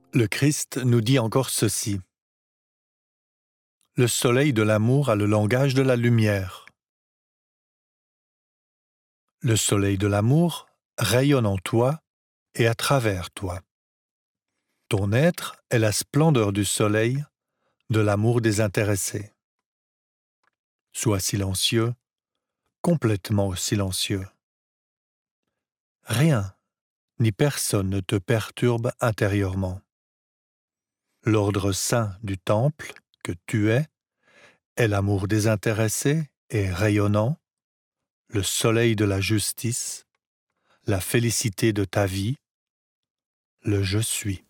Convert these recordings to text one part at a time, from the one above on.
Le Christ nous dit encore ceci. Le soleil de l'amour a le langage de la lumière. Le soleil de l'amour rayonne en toi et à travers toi. Ton être est la splendeur du soleil, de l'amour désintéressé. Sois silencieux, complètement silencieux. Rien ni personne ne te perturbe intérieurement. L'ordre saint du temple que tu es l'amour désintéressé et rayonnant, le soleil de la justice, la félicité de ta vie, le je suis.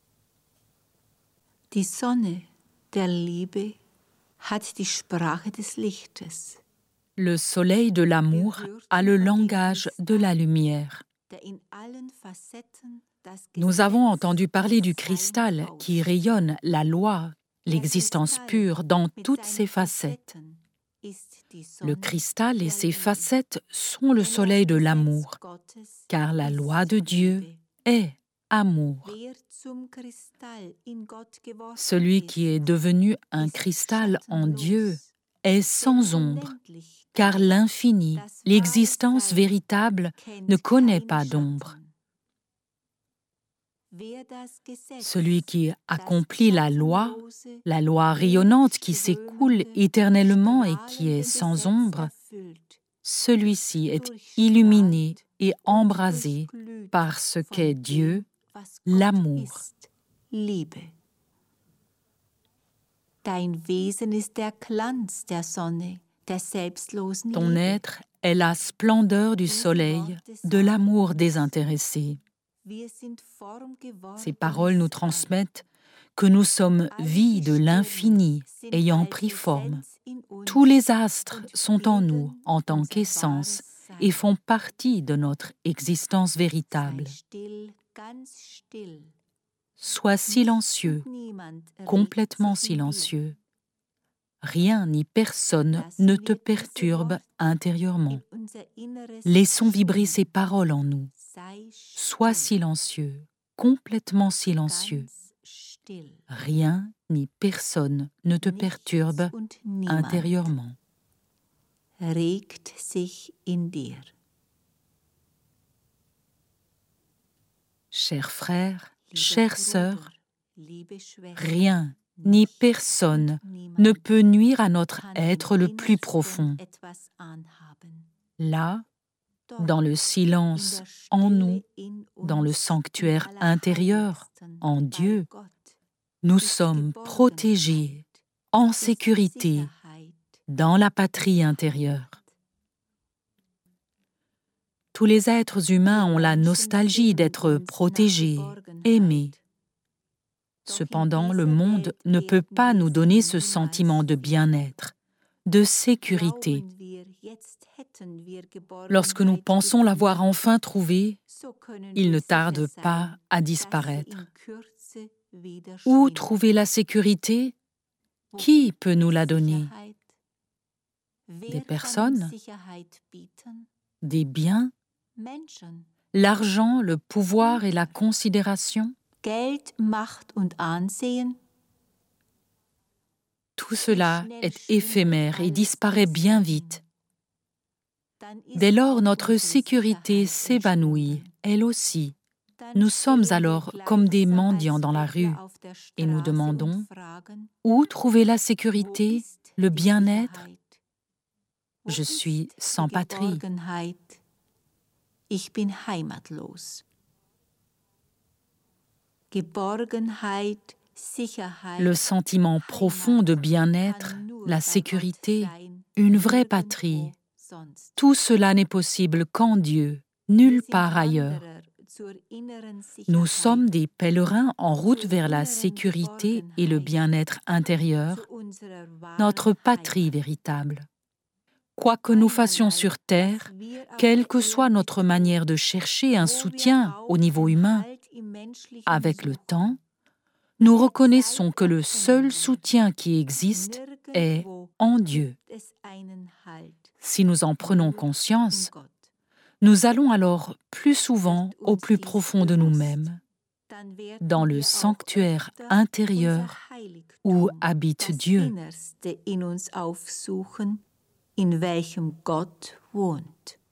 Die Sonne der Liebe hat die Sprache des Lichtes. Le soleil de l'amour a le langage de la lumière. Nous avons entendu parler du cristal qui rayonne la loi, l'existence pure dans toutes ses facettes. Le cristal et ses facettes sont le soleil de l'amour, car la loi de Dieu est amour. Celui qui est devenu un cristal en Dieu est sans ombre, car l'infini, l'existence véritable, ne connaît pas d'ombre. Celui qui accomplit la loi rayonnante qui s'écoule éternellement et qui est sans ombre, celui-ci est illuminé et embrasé par ce qu'est Dieu, l'amour. Ton être est la splendeur du soleil, de l'amour désintéressé. Ces paroles nous transmettent que nous sommes vie de l'infini ayant pris forme. Tous les astres sont en nous en tant qu'essence et font partie de notre existence véritable. Sois silencieux, complètement silencieux. Rien ni personne ne te perturbe intérieurement. Laissons vibrer ces paroles en nous. Sois silencieux, complètement silencieux. Rien ni personne ne te perturbe intérieurement. Regt sich in dir. Chers frères, chères sœurs, rien ni personne ne peut nuire à notre être le plus profond. Là, dans le silence en nous, dans le sanctuaire intérieur en Dieu, nous sommes protégés, en sécurité, dans la patrie intérieure. Tous les êtres humains ont la nostalgie d'être protégés, aimés. Cependant, le monde ne peut pas nous donner ce sentiment de bien-être, de sécurité. Lorsque nous pensons l'avoir enfin trouvé, il ne tarde pas à disparaître. Où trouver la sécurité? Qui peut nous la donner? Des personnes? Des biens? L'argent, le pouvoir et la considération? Geld, Macht und Ansehen. Tout cela est éphémère et disparaît bien vite. Dès lors, notre sécurité s'évanouit, elle aussi. Nous sommes alors comme des mendiants dans la rue et nous demandons où trouver la sécurité, le bien-être? Je suis sans patrie. Ich bin heimatlos. Geborgenheit, Sicherheit. Le sentiment profond de bien-être, la sécurité, une vraie patrie, tout cela n'est possible qu'en Dieu, nulle part ailleurs. Nous sommes des pèlerins en route vers la sécurité et le bien-être intérieur, notre patrie véritable. Quoi que nous fassions sur terre, quelle que soit notre manière de chercher un soutien au niveau humain, avec le temps, nous reconnaissons que le seul soutien qui existe est en Dieu. Si nous en prenons conscience, nous allons alors plus souvent au plus profond de nous-mêmes. dans le sanctuaire intérieur où habite Dieu. In welchem Gott wohnt.